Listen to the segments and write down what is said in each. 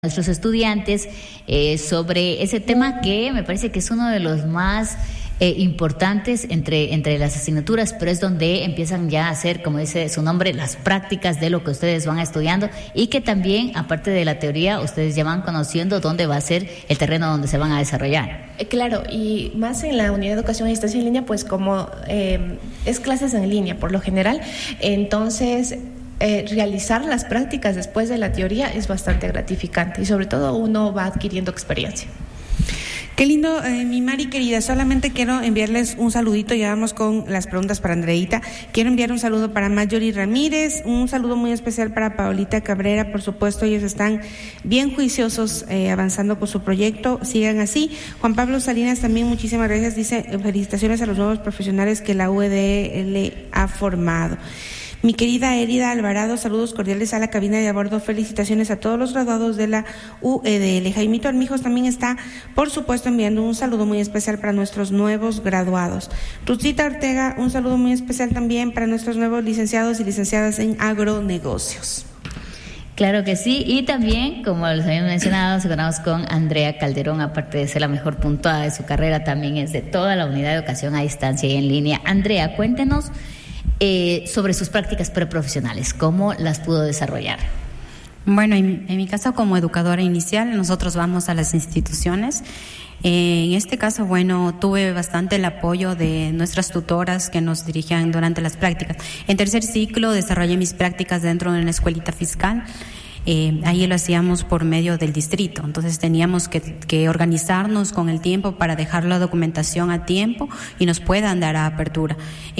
nuestros estudiantes sobre ese tema que me parece que es uno de los más importantes entre las asignaturas, pero es donde empiezan ya a hacer, como dice su nombre, las prácticas de lo que ustedes van estudiando y que también, aparte de la teoría, ustedes ya van conociendo dónde va a ser el terreno donde se van a desarrollar. Claro, y más en la unidad de educación a distancia en línea, pues como es clases en línea por lo general, entonces realizar las prácticas después de la teoría es bastante gratificante y sobre todo uno va adquiriendo experiencia. Qué lindo, mi Mari querida, solamente quiero enviarles un saludito, ya vamos con las preguntas para Andreita. Quiero enviar un saludo para Mayori Ramírez, un saludo muy especial para Paolita Cabrera, por supuesto, ellos están bien juiciosos avanzando con su proyecto, sigan así. Juan Pablo Salinas también, muchísimas gracias, dice felicitaciones a los nuevos profesionales que la UEDL ha formado. Mi querida Erida Alvarado, saludos cordiales a la cabina de a bordo, felicitaciones a todos los graduados de la UEDL. Jaimito Armijos también está, por supuesto, enviando un saludo muy especial para nuestros nuevos graduados. Ruthita Ortega, un saludo muy especial también para nuestros nuevos licenciados y licenciadas en agronegocios. Claro que sí, y también, como les habíamos mencionado, nos encontramos con Andrea Calderón, aparte de ser la mejor puntuada de su carrera, también es de toda la unidad de educación a distancia y en línea. Andrea, cuéntenos sobre sus prácticas preprofesionales, ¿cómo las pudo desarrollar? Bueno, en mi caso como educadora inicial, nosotros vamos a las instituciones. En este caso, bueno, tuve bastante el apoyo de nuestras tutoras que nos dirigían durante las prácticas. En tercer ciclo desarrollé mis prácticas dentro de una escuelita fiscal. Ahí lo hacíamos por medio del distrito, entonces teníamos que organizarnos con el tiempo para dejar la documentación a tiempo y nos puedan dar apertura.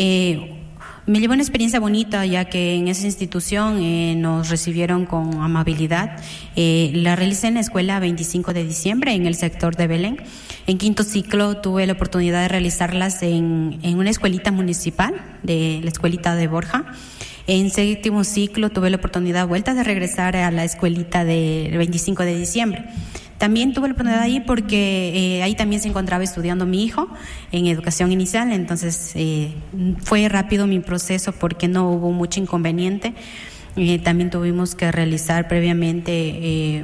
Me llevó una experiencia bonita, ya que en esa institución nos recibieron con amabilidad. La realicé en la escuela 25 de diciembre en el sector de Belén. En quinto ciclo tuve la oportunidad de realizarlas en una escuelita municipal, de la escuelita de Borja. En séptimo ciclo tuve la oportunidad vuelta de regresar a la escuelita del 25 de diciembre. También tuve la oportunidad ahí porque ahí también se encontraba estudiando mi hijo en educación inicial, entonces fue rápido mi proceso porque no hubo mucho inconveniente. También tuvimos que realizar previamente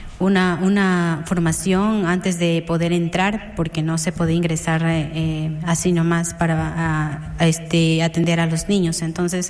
una formación antes de poder entrar porque no se podía ingresar así nomás para atender a los niños. Entonces,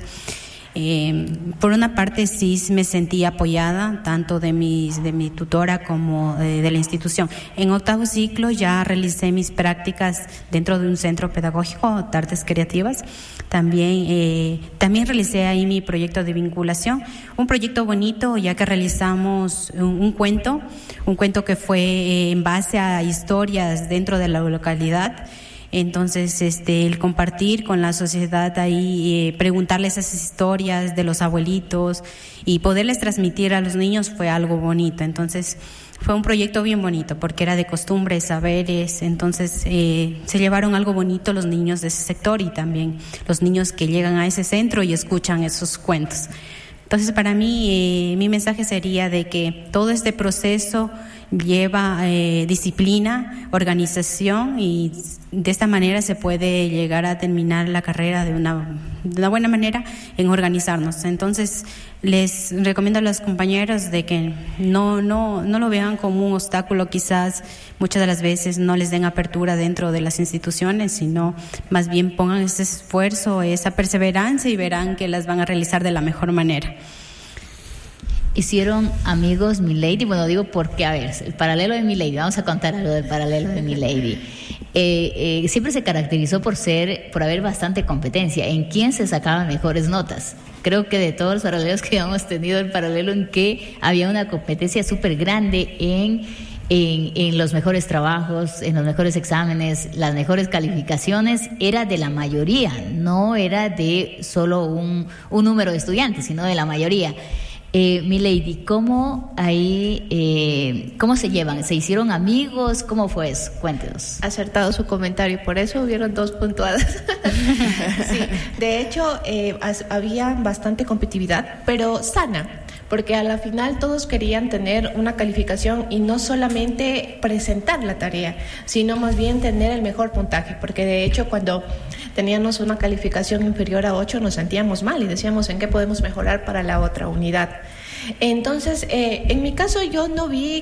por una parte sí me sentí apoyada tanto de mi tutora como de la institución. En octavo ciclo ya realicé mis prácticas dentro de un centro pedagógico de artes creativas. También realicé ahí mi proyecto de vinculación, un proyecto bonito ya que realizamos un cuento que fue en base a historias dentro de la localidad. Entonces, el compartir con la sociedad ahí, preguntarles esas historias de los abuelitos y poderles transmitir a los niños fue algo bonito. Entonces, fue un proyecto bien bonito porque era de costumbres, saberes. Entonces, se llevaron algo bonito los niños de ese sector y también los niños que llegan a ese centro y escuchan esos cuentos. Entonces, para mí, mi mensaje sería de que todo este proceso lleva disciplina, organización y de esta manera se puede llegar a terminar la carrera de una buena manera en organizarnos. Entonces les recomiendo a los compañeros de que no lo vean como un obstáculo, quizás muchas de las veces no les den apertura dentro de las instituciones, sino más bien pongan ese esfuerzo, esa perseverancia y verán que las van a realizar de la mejor manera. Hicieron amigos Milady, bueno, digo porque, a ver, el paralelo de Milady, vamos a contar algo del paralelo de Milady. Siempre se caracterizó por haber bastante competencia, en quién se sacaban mejores notas. Creo que de todos los paralelos que hemos tenido, el paralelo en que había una competencia súper grande en los mejores trabajos, en los mejores exámenes, las mejores calificaciones, era de la mayoría, no era de solo un número de estudiantes, sino de la mayoría. Milady, ¿cómo se llevan? ¿Se hicieron amigos? ¿Cómo fue eso? Cuéntenos. Acertado su comentario, por eso hubieron 2 puntuadas. Sí, de hecho, había bastante competitividad, pero sana, porque a la final todos querían tener una calificación y no solamente presentar la tarea, sino más bien tener el mejor puntaje, porque de hecho cuando teníamos una calificación inferior a 8 nos sentíamos mal y decíamos en qué podemos mejorar para la otra unidad. Entonces, en mi caso yo no vi